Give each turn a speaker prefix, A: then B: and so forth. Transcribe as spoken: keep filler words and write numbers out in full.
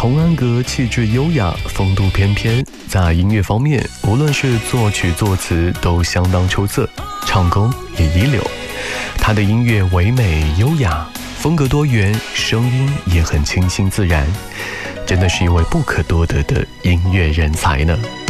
A: 童安格气质优雅，风度翩翩，在音乐方面，无论是作曲作词都相当出色，唱功也一流。他的音乐唯美优雅，风格多元，声音也很清新自然，真的是一位不可多得的音乐人才呢。